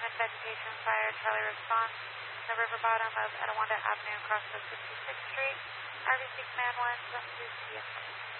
and vegetation fire. Charlie response. The river bottom of Etiwanda Avenue across the 56th Street. RBC Command 1, 7 2 CM.